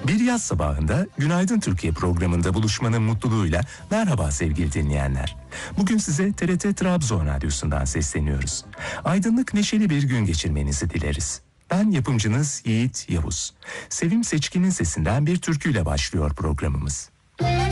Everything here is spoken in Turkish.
Bir yaz sabahında Günaydın Türkiye programında buluşmanın mutluluğuyla merhaba sevgili dinleyenler. Bugün size TRT Trabzon Radyosu'ndan sesleniyoruz. Aydınlık, neşeli bir gün geçirmenizi dileriz. Ben yapımcınız Yiğit Yavuz. Sevim Seçkin'in sesinden bir türküyle başlıyor programımız.